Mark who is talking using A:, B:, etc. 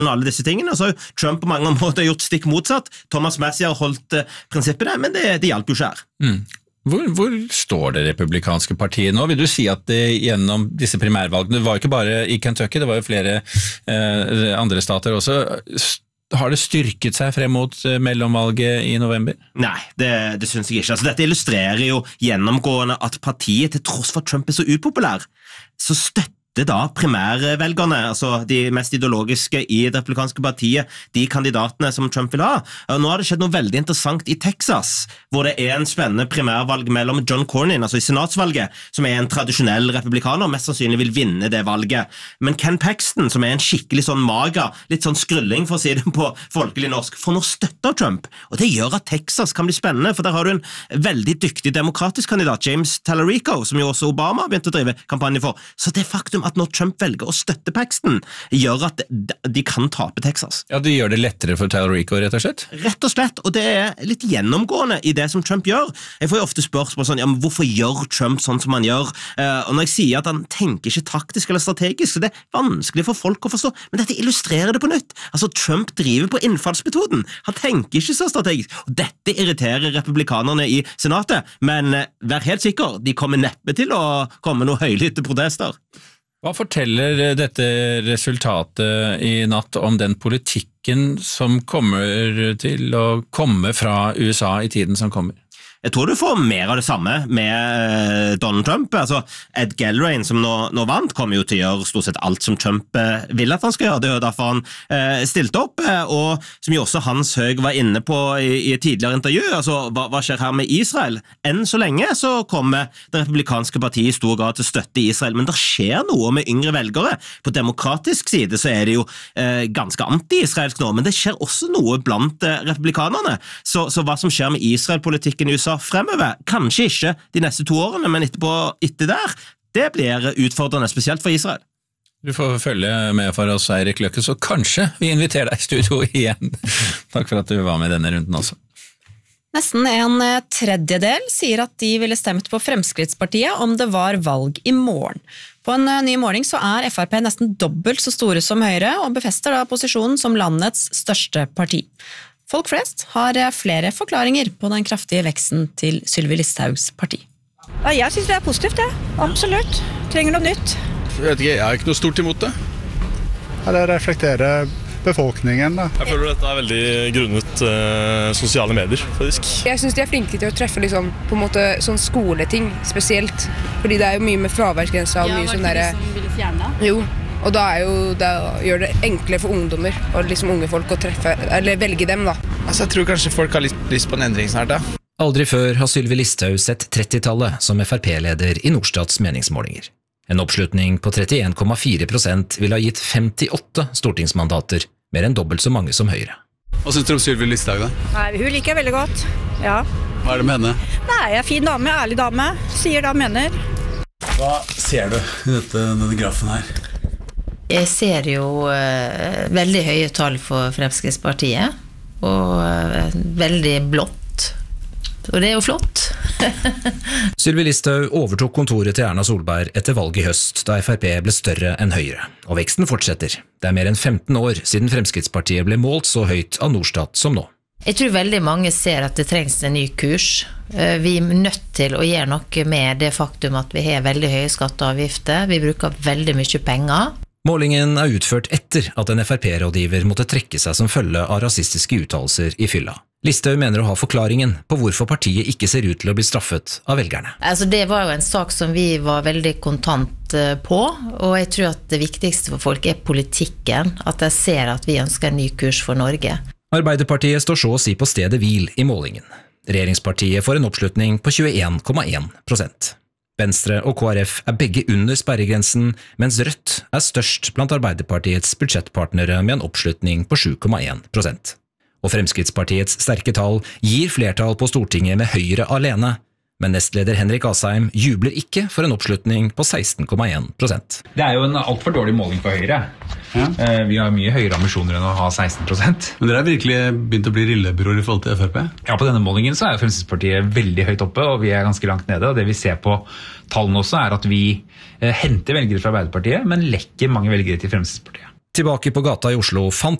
A: alle disse tingene, så har jo Trump på mange måter gjort stikk motsatt. Thomas Massie har holdt prinsippene, men det hjalp jo ikke her.
B: Hvor står det republikanske partiet nå? Vil du si at det gjennom disse primærvalgene, det var jo ikke bare i Kentucky, det var jo flere andre stater også, har det styrket seg frem mot mellomvalget i november?
A: Nei, det synes jeg ikke. Altså, dette illustrerer jo gjennomgående at partiet, til tross for at Trump så upopulær, så støtter da primærvelgerne, altså de mest ideologiske i det republikanske partiet, de kandidatene som Trump vil ha. Og nå har det skjedd noe veldig interessant i Texas, hvor det en spennende primærvalg mellom John Cornyn, altså i senatsvalget, som en tradisjonell republikaner, mest sannsynlig vil vinne det valget. Men Ken Paxton, som en skikkelig sånn maga, litt sånn skrulling for å si det på folkelig norsk, får nå støtte av Trump. Og det gjør at Texas kan bli spennende, for der har du en veldig dyktig demokratisk kandidat, James Tallarico, som jo også Obama har begynt å drive kampanje for. Så det faktum at når Trump velger å støtte Paxton, gjør at de kan tape Texas.
B: Ja, det gjør det lettere for Tallarico, rett og slett?
A: Rett og slett, og det litt gjennomgående i det som Trump gjør. Jeg får jo ofte spørsmål sånn, ja, men hvorfor gjør Trump sånn som han gjør? Og når jeg sier at han tenker ikke taktisk eller strategisk, så det vanskelig for folk å forstå, men dette illustrerer det på nytt. Altså, Trump driver på innfallsmetoden. Han tenker ikke så strategisk, og dette irriterer republikanerne i senatet, men vær helt sikker, de kommer neppe til å komme noe høylytte protester.
B: Hva forteller dette resultatet i natt om den politikken som kommer til å komme fra USA i tiden som kommer?
A: Jeg tror du får mer av det samme med Donald Trump. Altså, Ed Gelrain, som nå vant, kommer jo til å gjøre stort sett alt som Trump vil at han skal gjøre. Det er jo derfor han stilte opp, og som jo også Hans Høeg var inne på i et tidligere intervju. Altså, hva skjer her med Israel? Enn så lenge så kommer det republikanske partiet i stor grad til å støtte Israel, men det skjer noe med yngre velgere. På demokratisk side så er det jo ganske anti-israelsk nå, men det skjer også noe blant republikanerne. Så hva som skjer med Israel-politikken i USA fremover, kanskje ikke de neste 2 årene, men etter der, det blir utfordrende, spesielt for Israel.
B: Du får følge med for oss, Eirik Løkke, så kanskje vi inviterer deg i studio igjen. Takk for at du var med i denne runden også.
C: Nesten 1/3 sier at de ville stemt på Fremskrittspartiet om det var valg i morgen. På en ny måling så FrP nesten dobbelt så store som Høyre, og befester da posisjonen som landets største parti. Folk flest har flere forklaringer på den kraftige veksten til Sylvi Listhaugs parti.
D: Ja, jeg synes det positivt, det. Absolutt. Trenger noe nytt.
E: Jeg vet ikke, jeg har ikke noe stort imot det.
F: Ja, det reflekterer befolkningen, da.
G: Jeg føler dette veldig grunnet sosiale medier, faktisk.
H: Jeg synes de flinke til å treffe liksom, på en måte sånn skoleting spesielt. Fordi det jo mye med fraværsgrenser og mye sånn der...
I: Ja, var det de som ville fjerne?
H: Jo. Og da gjør det enklere for ungdommer og liksom unge folk å treffe, eller velge dem da.
J: Altså, jeg tror kanskje folk har lyst på en endring snart da.
K: Aldri før har Sylvi Listhaug sett 30-tallet som FrP-leder i Nordstats meningsmålinger. En oppslutning på 31,4% ville ha gitt 58 stortingsmandater, mer enn dobbelt så mange som Høyre.
E: Hva synes du om Sylvi Listhaug da?
D: Nei, hun liker jeg veldig godt, ja.
E: Hva det med henne?
D: Nei, jeg fin dame, ærlig dame, sier det han mener.
E: Hva ser du i denne grafen her?
L: Jeg ser jo veldig høye tall for Fremskrittspartiet, og veldig blått, og det jo flott.
K: Sylvi Listhaug overtok kontoret til Erna Solberg etter valget i høst, da FrP ble større enn Høyre, og veksten fortsetter. Det mer enn 15 år siden Fremskrittspartiet ble målt så høyt av Norstat som nå.
L: Jeg tror veldig mange ser at det trengs en ny kurs. Vi nødt til å gjøre noe med det faktum at vi har veldig høye skatteavgifter, vi bruker veldig mye penger.
K: Målingen utført etter at en FrP-rådgiver måtte trekke seg som følge av rasistiske uttalelser i fylla. Listhaug mener å ha forklaringen på hvorfor partiet ikke ser ut til å bli straffet av velgerne.
L: Altså, det var jo en sak som vi var veldig kontant på, og jeg tror at det viktigste for folk politikken, at de ser at vi ønsker en ny kurs for Norge.
K: Arbeiderpartiet står så å si på stedet hvil i målingen. Regjeringspartiet får en oppslutning på 21,1%. Venstre og KrF begge under sperregrensen, mens Rødt størst blant Arbeiderpartiets budsjettpartnere med en oppslutning på 7,1%. Og Fremskrittspartiets sterke tall gir flertall på Stortinget med Høyre alene, men nestleder Henrik Asheim jubler ikke for en oppslutning på 16,1%.
M: Det jo en alt for dårlig måling for Høyre. Ja. Vi har mye høyere ambisjoner enn å ha 16%.
E: Men dere har virkelig begynt å bli rillebror i forhold til FrP?
M: Ja, på denne målingen så Fremskrittspartiet veldig høyt oppe, og vi ganske langt nede. Og det vi ser på tallene også at vi henter velgere fra Arbeiderpartiet, men lekker mange velgere til Fremskrittspartiet.
K: Tilbake på gata i Oslo fant